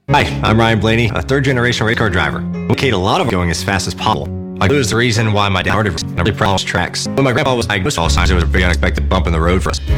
Hi, I'm Ryan Blaney, a third-generation race car driver. We Kate a lot of going as fast as possible. I knew it was the reason why my dad started really problems tracks. When my grandpa was diagnosed with Alzheimer's, it was a very unexpected bump in the road for us.